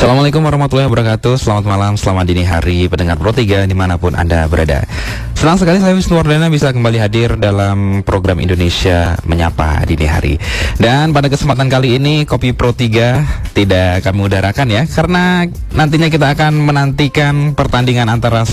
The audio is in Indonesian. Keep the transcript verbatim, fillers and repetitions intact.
Assalamualaikum warahmatullahi wabarakatuh. Selamat malam, selamat dini hari pendengar Pro tiga dimanapun Anda berada. Senang sekali saya Wisnu Wardana bisa kembali hadir dalam program Indonesia Menyapa dini hari. Dan pada kesempatan kali ini Kopi Pro tiga tidak kami udarakan ya, karena nantinya kita akan menantikan pertandingan antara